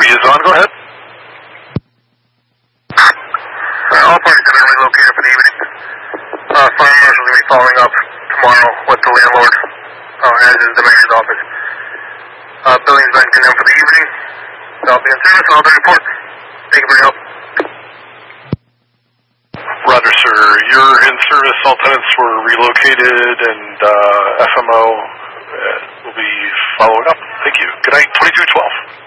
is on. Go ahead. All parties have been relocated for the evening. Fire marshal will be following up tomorrow with the landlord, as is the mayor's office. Building's been condemned for the evening. I'll be in service. I'll report. Thank you for your help. Roger, sir. You're in service. All tenants were relocated, and FMO will be following up. Thank you. Good night, 2212.